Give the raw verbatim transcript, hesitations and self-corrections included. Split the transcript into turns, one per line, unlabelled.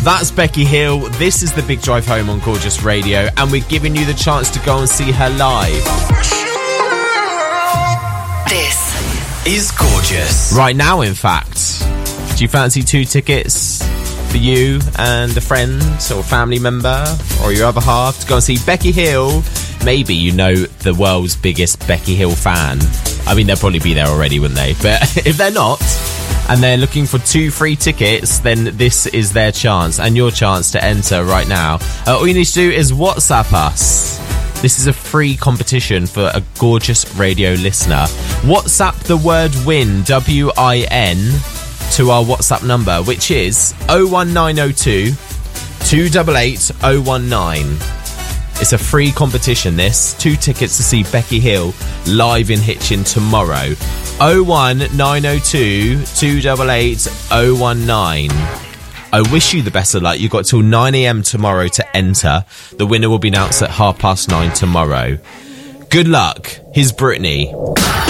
That's Becky Hill. This is the Big Drive Home on Gorgeous Radio, and we're giving you the chance to go and see her live.
This is Gorgeous.
Right now, in fact. Do you fancy two tickets for you and a friend or family member or your other half to go and see Becky Hill? Maybe you know the world's biggest Becky Hill fan. I mean, they'll probably be there already, wouldn't they? But if they're not, and they're looking for two free tickets, then this is their chance and your chance to enter right now. Uh, all you need to do is WhatsApp us. This is a free competition for a Gorgeous Radio listener. WhatsApp the word WIN, W I N, to our WhatsApp number, which is oh one nine oh two, two eight eight, oh one nine. It's a free competition, this. Two tickets to see Becky Hill live in Hitchin tomorrow. oh one nine oh two, two eight eight, oh one nine. I wish you the best of luck. You've got till nine a.m. tomorrow to enter. The winner will be announced at half past nine tomorrow. Good luck. Here's Brittany.